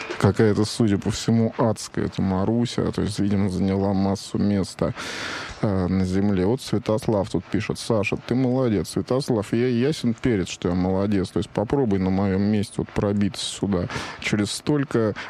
какая-то, судя по всему, адская эта Маруся. То есть, видимо, заняла массу места на земле. Вот Святослав тут пишет: Саша, ты молодец. Святослав, я ясен перец, что я молодец. То есть попробуй на моем месте вот пробиться сюда. Через столько